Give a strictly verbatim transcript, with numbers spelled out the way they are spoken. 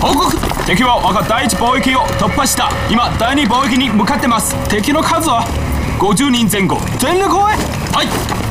報告。敵は我が第一貿易を突破した。今第二貿易に向かってます。敵の数はごじゅうにんぜん後。全力応援。はい。